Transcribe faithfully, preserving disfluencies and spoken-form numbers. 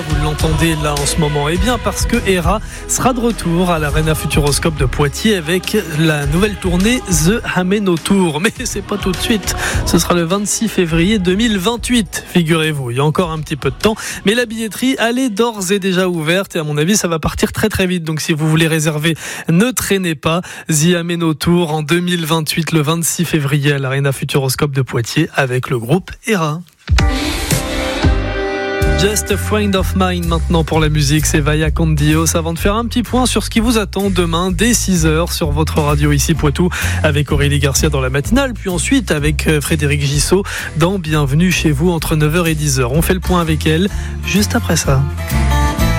Vous l'entendez là en ce moment, et bien parce que Era sera de retour à l'Arena Futuroscope de Poitiers avec la nouvelle tournée The Ameno Tour. Mais c'est pas tout de suite, ce sera le vingt-six février deux mille vingt-huit, figurez-vous. Il y a encore un petit peu de temps, mais la billetterie, elle est d'ores et déjà ouverte et à mon avis ça va partir très très vite. Donc si vous voulez réserver, ne traînez pas. The Ameno Tour en deux mille vingt-huit, le vingt-six février à l'Arena Futuroscope de Poitiers avec le groupe Era. Just a Friend of Mine maintenant pour la musique, c'est Vaya con Dios, avant de faire un petit point sur ce qui vous attend demain dès six heures sur votre radio ici Poitou avec Aurélie Garcia dans la matinale, puis ensuite avec Frédéric Gissot dans Bienvenue chez vous entre neuf heures et dix heures. On fait le point avec elle juste après ça.